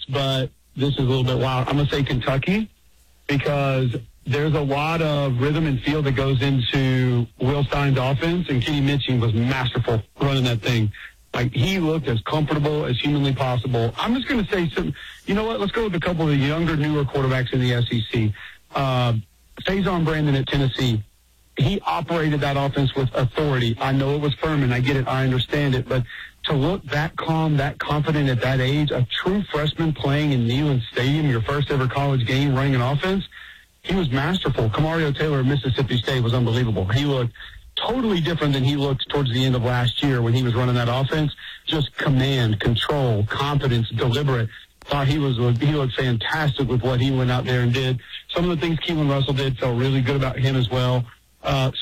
but this is a little bit wild. I'm going to say Kentucky because there's a lot of rhythm and feel that goes into Will Stein's offense, and Kenny Mitchell was masterful running that thing. Like, he looked as comfortable as humanly possible. I'm just going to say some, you know what, let's go with a couple of the younger, newer quarterbacks in the SEC. Faison Brandon at Tennessee, he operated that offense with authority. I know it was Furman. I get it. I understand it. But to look that calm, that confident at that age, a true freshman playing in Neyland Stadium, your first ever college game, running an offense, he was masterful. Kamario Taylor of Mississippi State was unbelievable. He looked totally different than he looked towards the end of last year when he was running that offense. Just command, control, confidence, deliberate. Thought he looked fantastic with what he went out there and did. Some of the things Keelan Russell did, felt really good about him as well.